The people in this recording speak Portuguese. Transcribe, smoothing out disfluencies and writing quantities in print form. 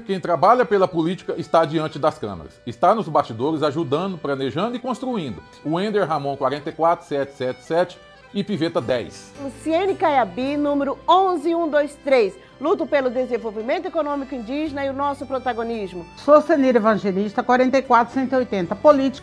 Sempre quem trabalha pela política está diante das câmeras. Está nos bastidores ajudando, planejando e construindo. O Ender Ramon 44777 e Piveta 10. Luciene Caiabi, número 11123. Luto pelo desenvolvimento econômico indígena e o nosso protagonismo. Sou Senira Evangelista, 44180. Política